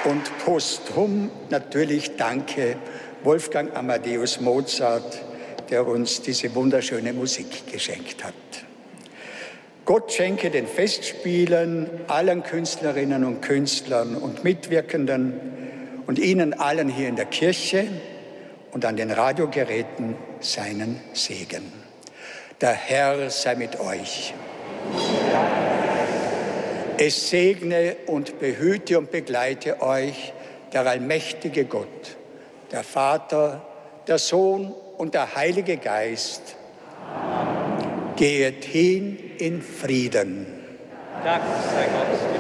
Und posthum natürlich danke Wolfgang Amadeus Mozart, der uns diese wunderschöne Musik geschenkt hat. Gott schenke den Festspielen, allen Künstlerinnen und Künstlern und Mitwirkenden und Ihnen allen hier in der Kirche und an den Radiogeräten seinen Segen. Der Herr sei mit euch. Es segne und behüte und begleite euch der allmächtige Gott, der Vater, der Sohn und der Heilige Geist. Amen. Geht hin in Frieden. Dank sei Gott.